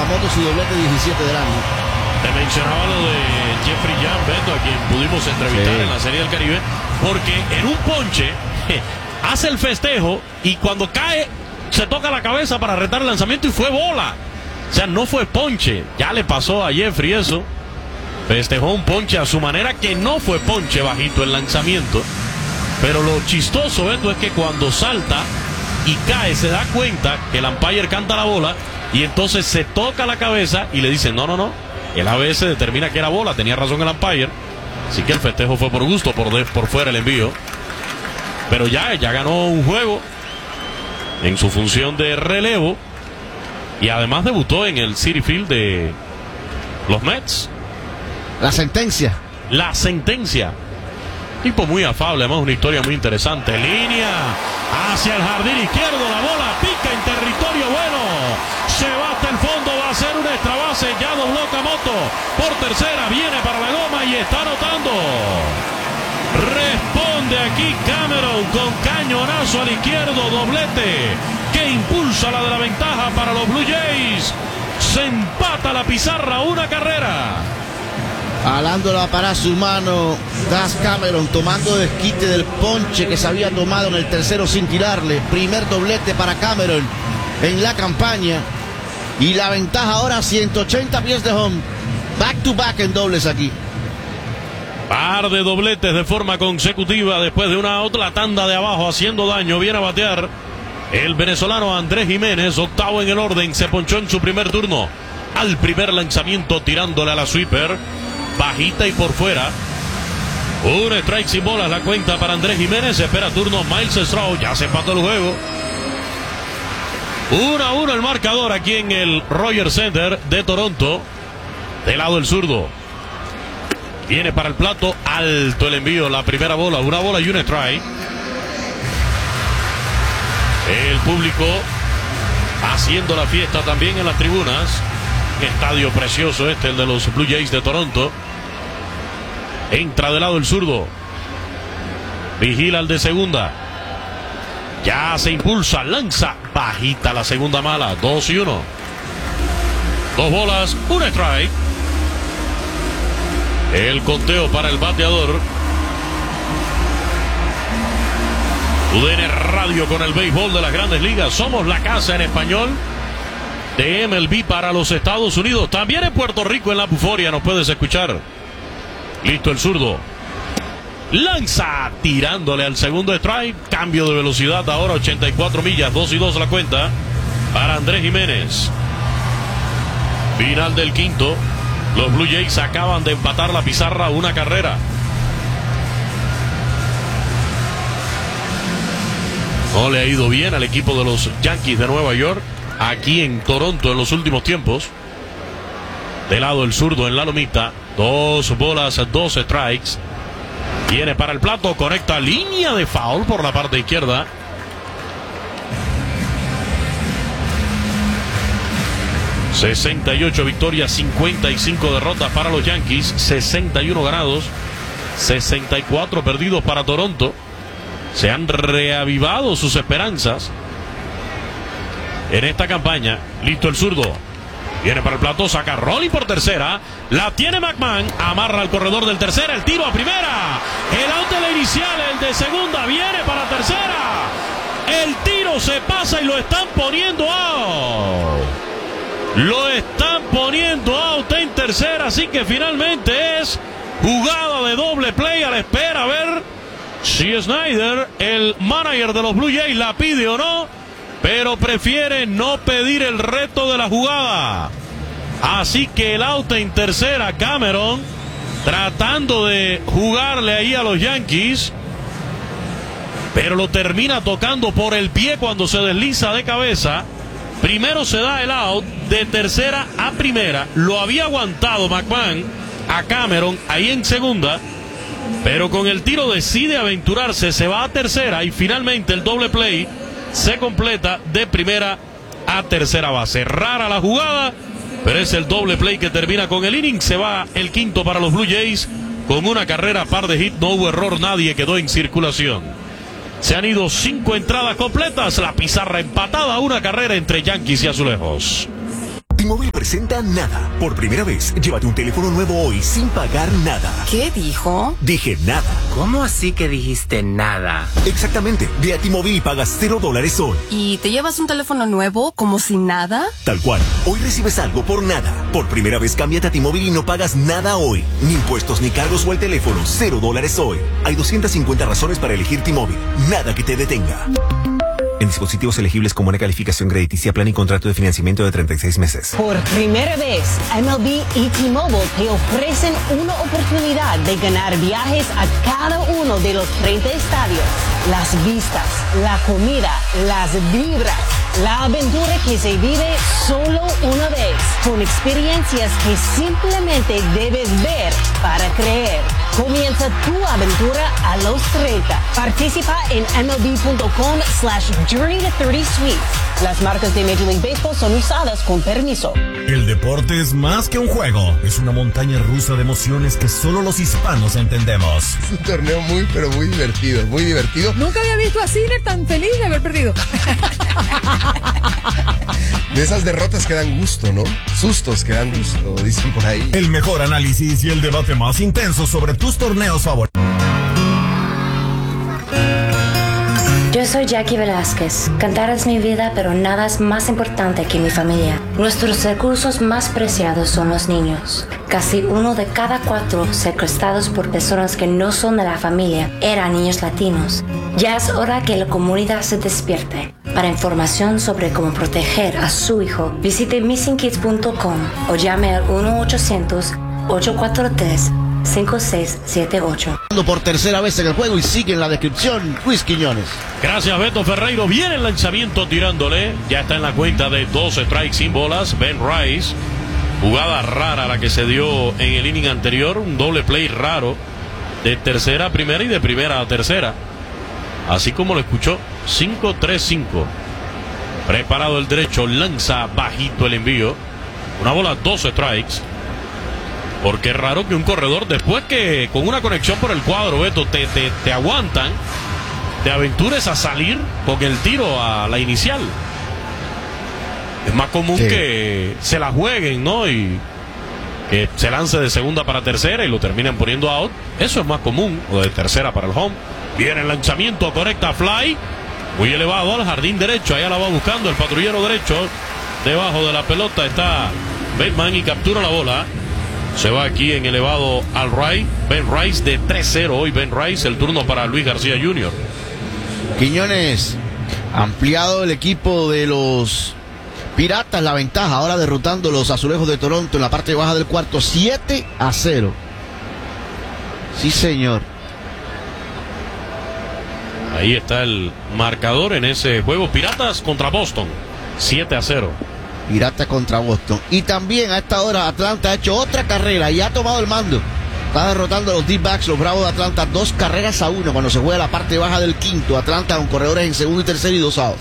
Sakamoto su doblete 17 del año. Te mencionaba lo de Jeffrey Young, Beto, a quien pudimos entrevistar en la Serie del Caribe, porque en un ponche hace el festejo y cuando cae se toca la cabeza para retar el lanzamiento y fue bola. O sea, no fue ponche. Ya le pasó a Jeffrey eso. Festejó un ponche a su manera, que no fue ponche bajito el lanzamiento. Pero lo chistoso, Beto, es que cuando salta y cae se da cuenta que el umpire canta la bola y entonces se toca la cabeza y le dice no. El ABS determina que era bola, tenía razón el umpire. Así que el festejo fue por gusto, por fuera el envío. Pero ya ganó un juego en su función de relevo. Y además debutó en el Citi Field de los Mets. La sentencia. Tipo muy afable, además una historia muy interesante. Línea hacia el jardín izquierdo, la bola pica en territorio bueno. Se va hasta el fondo, va a ser una extra base. Ya dobló Kamoto por tercera, viene para la goma y está anotando. Responde aquí Cameron con cañonazo al izquierdo, doblete que impulsa la de la ventaja para los Blue Jays. Se empata la pizarra, una carrera. Alándola para su mano, Das Cameron tomando desquite del ponche que se había tomado en el tercero sin tirarle. Primer doblete para Cameron en la campaña. Y la ventaja ahora 180 pies de home. Back to back en dobles aquí. Par de dobletes de forma consecutiva después de una otra tanda de abajo haciendo daño. Viene a batear el venezolano Andrés Giménez, octavo en el orden. Se ponchó en su primer turno al primer lanzamiento tirándole a la sweeper. Bajita y por fuera. Un strike sin bolas la cuenta para Andrés Giménez. Espera turno Miles Straw. Ya se empató el juego. 1-1 el marcador aquí en el Rogers Center de Toronto. Del lado del zurdo. Viene para el plato alto el envío. La primera bola. Una bola y un strike. El público haciendo la fiesta también en las tribunas. Estadio precioso el de los Blue Jays de Toronto. Entra del lado el zurdo. Vigila el de segunda. Ya se impulsa, lanza. Bajita la segunda mala. 2-1. 2 bolas, un strike. El conteo para el bateador. UDN Radio con el béisbol de las Grandes Ligas. Somos la casa en español de MLB para los Estados Unidos. También en Puerto Rico en la Buforia nos puedes escuchar. Listo el zurdo. Lanza tirándole al segundo strike. Cambio de velocidad ahora 84 millas. 2-2 la cuenta para Andrés Giménez. Final del quinto. Los Blue Jays acaban de empatar la pizarra, una carrera. No le ha ido bien al equipo de los Yankees de Nueva York aquí en Toronto en los últimos tiempos. De lado el zurdo en la lomita. 2 bolas, 2 strikes. Viene para el plato, conecta línea de foul por la parte izquierda. ...68 victorias, 55 derrotas para los Yankees... ...61 ganados... ...64 perdidos para Toronto... ...se han reavivado sus esperanzas... ...en esta campaña... ...listo el zurdo... ...viene para el plato, saca Rolling por tercera... ...la tiene McMahon... ...amarra al corredor del tercera... ...el tiro a primera... ...el out de la inicial... ...el de segunda... ...viene para tercera... ...el tiro se pasa y lo están poniendo out... Lo están poniendo out en tercera, así que finalmente es jugada de doble play a la espera a ver si Snyder, el manager de los Blue Jays, la pide o no, pero prefiere no pedir el reto de la jugada. Así que el out en tercera, Cameron, tratando de jugarle ahí a los Yankees, pero lo termina tocando por el pie cuando se desliza de cabeza. Primero se da el out de tercera a primera. Lo había aguantado McMahon a Cameron ahí en segunda. Pero con el tiro decide aventurarse. Se va a tercera y finalmente el doble play se completa de primera a tercera base. Rara la jugada, pero es el doble play que termina con el inning. Se va el quinto para los Blue Jays con una carrera, par de hit. No hubo error, nadie quedó en circulación. Se han ido 5 entradas completas. La pizarra empatada, una carrera entre Yankees y Azulejos. T-Mobile presenta Nada. Por primera vez, llévate un teléfono nuevo hoy sin pagar nada. ¿Qué dijo? Dije nada. ¿Cómo así que dijiste nada? Exactamente. Ve a T-Mobile y pagas $0 hoy. ¿Y te llevas un teléfono nuevo como si nada? Tal cual. Hoy recibes algo por nada. Por primera vez, cámbiate a T-Mobile y no pagas nada hoy. Ni impuestos, ni cargos o el teléfono. $0 hoy. Hay 250 razones para elegir T-Mobile. Nada que te detenga. En dispositivos elegibles con buena calificación crediticia, plan y contrato de financiamiento de 36 meses. Por primera vez, MLB y T-Mobile te ofrecen una oportunidad de ganar viajes a cada uno de los 30 estadios. Las vistas, la comida, las vibras, la aventura que se vive solo una vez, con experiencias que simplemente debes ver para creer. Comienza tu aventura a los 30. Participa en MLB.com/Journey to 30 Suites. Las marcas de Major League Baseball son usadas con permiso. El deporte es más que un juego. Es una montaña rusa de emociones que solo los hispanos entendemos. Es un torneo muy, pero muy divertido. Muy divertido. Nunca había visto a Sinner tan feliz de haber perdido. De esas derrotas que dan gusto, ¿no? Sustos que dan gusto, dicen por ahí. El mejor análisis y el debate más intenso sobre tus torneos favoritos. Yo soy Jackie Velázquez. Cantar es mi vida, pero nada es más importante que mi familia. Nuestros recursos más preciados son los niños. Casi 1 de cada 4 secuestrados por personas que no son de la familia eran niños latinos. Ya es hora que la comunidad se despierte. Para información sobre cómo proteger a su hijo, visite missingkids.com o llame al 1-800-843-5678. Por tercera vez en el juego y sigue en la descripción Luis Quiñones. Gracias, Beto Ferreiro. Viene el lanzamiento tirándole. Ya está en la cuenta de 2 strikes sin bolas. Ben Rice. Jugada rara la que se dio en el inning anterior. Un doble play raro. De tercera a primera y de primera a tercera. Así como lo escuchó. 5-3-5. Preparado el derecho. Lanza bajito el envío. Una bola, 2 strikes. Porque es raro que un corredor, después que con una conexión por el cuadro, Beto, te aguantan, te aventures a salir con el tiro a la inicial. Es más común que se la jueguen, ¿no? Y que se lance de segunda para tercera y lo terminan poniendo out. Eso es más común, o de tercera para el home. Viene el lanzamiento, conecta fly, muy elevado al jardín derecho. Allá la va buscando el patrullero derecho. Debajo de la pelota está Bateman y captura la bola. Se va aquí en elevado al right. Ben Rice de 3-0 hoy. Ben Rice, el turno para Luis García Jr. Quiñones, ampliado el equipo de los Piratas la ventaja, ahora derrotando los Azulejos de Toronto en la parte baja del cuarto, 7-0. Sí, señor. Ahí está el marcador en ese juego. Piratas contra Boston, 7-0. Piratas contra Boston. Y también a esta hora Atlanta ha hecho otra carrera y ha tomado el mando. Está derrotando a los D-backs, los Bravos de Atlanta, 2-1 cuando se juega la parte baja del quinto. Atlanta con corredores en segundo y tercero y 2 outs.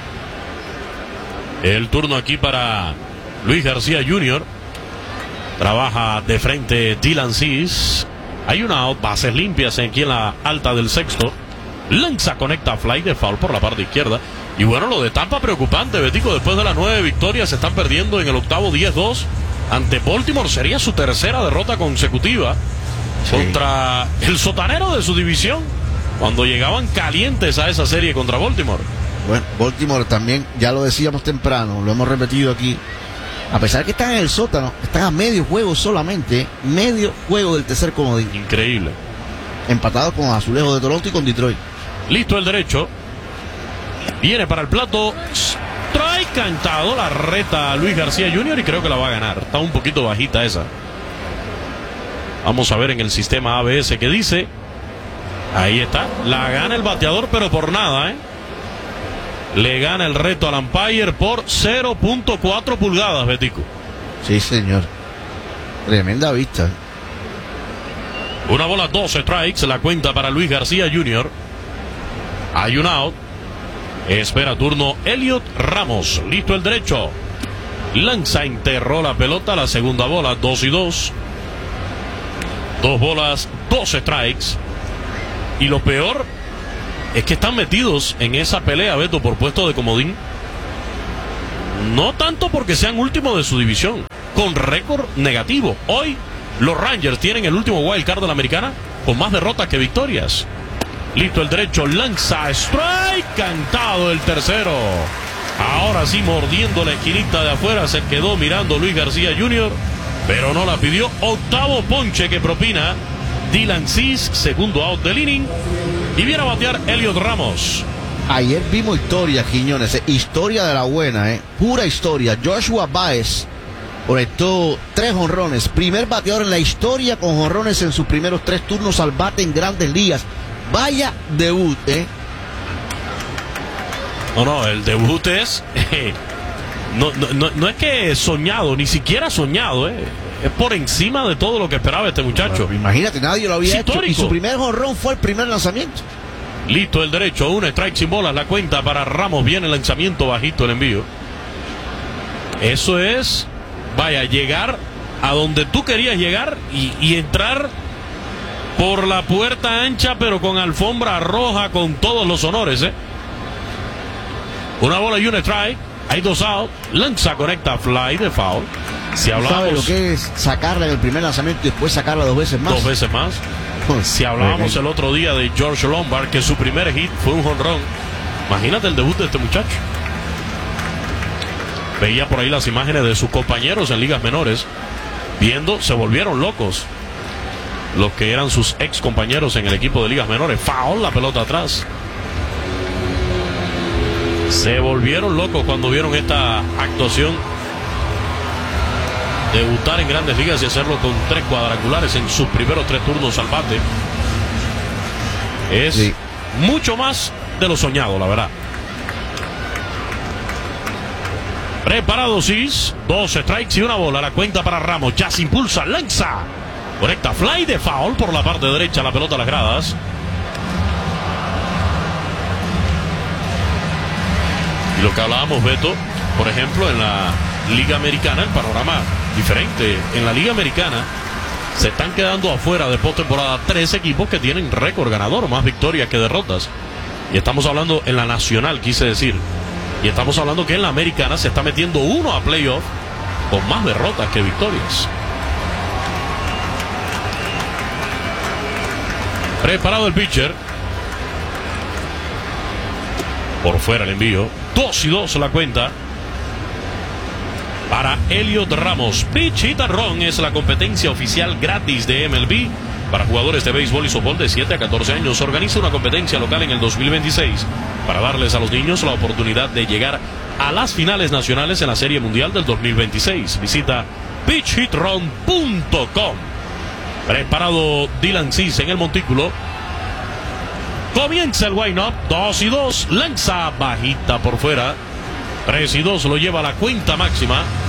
El turno aquí para Luis García Jr. Trabaja de frente Dylan Cease. Hay una out, bases limpias aquí en la alta del sexto. Lanza, conecta fly de foul por la parte izquierda. Y bueno, lo de Tampa preocupante, Betico. Después de las 9 victorias se están perdiendo en el octavo 10-2 ante Baltimore. Sería su tercera derrota consecutiva contra el sotanero de su división, cuando llegaban calientes a esa serie contra Baltimore. Bueno, Baltimore también, ya lo decíamos temprano, lo hemos repetido aquí. A pesar que están en el sótano, están a medio juego solamente, medio juego del tercer comodín. Increíble. Empatados con Azulejos de Toronto y con Detroit. Listo el derecho. Viene para el plato. Strike cantado. La reta a Luis García Jr. y creo que la va a ganar. Está un poquito bajita esa. Vamos a ver en el sistema ABS qué dice. Ahí está. La gana el bateador, pero por nada, ¿eh? Le gana el reto al umpire por 0.4 pulgadas, Betico. Sí, señor. Tremenda vista. Una bola, 2 strikes. La cuenta para Luis García Jr. Hay un out. Espera turno Elliot Ramos. Listo el derecho. Lanza, enterró la pelota. La segunda bola, 2-2. 2 bolas, 2 strikes. Y lo peor es que están metidos en esa pelea, Beto, por puesto de comodín. No tanto porque sean últimos de su división, con récord negativo. Hoy los Rangers tienen el último wild card de la americana con más derrotas que victorias. Listo el derecho, lanza, strike, cantado el tercero. Ahora sí, mordiendo la esquinita de afuera, se quedó mirando Luis García Jr., pero no la pidió. Octavo ponche que propina Dylan Cease, segundo out del inning, y viene a batear Elliot Ramos. Ayer vimos historia, Quiñones, historia de la buena, pura historia. Joshua Baez conectó 3 jonrones, primer bateador en la historia con jonrones en sus primeros 3 turnos al bate en Grandes Ligas. Vaya debut, No, el debut es no es que soñado, ni siquiera soñado, es por encima de todo lo que esperaba este muchacho. Bueno, imagínate, nadie lo había hecho, y su primer jonrón fue el primer lanzamiento. Listo el derecho, un strike sin bolas, la cuenta para Ramos, viene el lanzamiento bajito, el envío. Eso es, vaya, llegar a donde tú querías llegar y entrar por la puerta ancha, pero con alfombra roja, con todos los honores, Una bola y un strike, hay 2 out, lanza, conecta, fly de foul. Si hablamos, ¿sabe lo que es sacarla en el primer lanzamiento y después sacarla 2 veces más? 2 veces más. Si hablábamos el otro día de George Lombard, que su primer hit fue un jonrón, imagínate el debut de este muchacho. Veía por ahí las imágenes de sus compañeros en ligas menores, se volvieron locos los que eran sus ex compañeros en el equipo de ligas menores. Foul, la pelota atrás. Se volvieron locos cuando vieron esta actuación, debutar en Grandes Ligas y hacerlo con 3 cuadrangulares en sus primeros 3 turnos al bate. Es mucho más de lo soñado, la verdad. Preparado Cease, 2 strikes y 1 bola, la cuenta para Ramos, ya se impulsa, lanza, conecta, fly de foul por la parte derecha, la pelota a las gradas. Y lo que hablábamos, Beto, por ejemplo, en la Liga Americana, el panorama diferente. En la Liga Americana se están quedando afuera de postemporada 3 equipos que tienen récord ganador, más victorias que derrotas. Y estamos hablando en la Nacional, quise decir. Y estamos hablando que en la Americana se está metiendo uno a playoff con más derrotas que victorias. Preparado el pitcher. Por fuera el envío. 2-2 la cuenta para Elliot Ramos. Pitch Hit and Run es la competencia oficial gratis de MLB para jugadores de béisbol y softball de 7 a 14 años. Organiza una competencia local en el 2026 para darles a los niños la oportunidad de llegar a las finales nacionales en la Serie Mundial del 2026. Visita pitchhitrun.com. Preparado Dylan Cease en el montículo. Comienza el wind-up, 2-2, lanza bajita por fuera. 3-2 lo lleva a la cuenta máxima.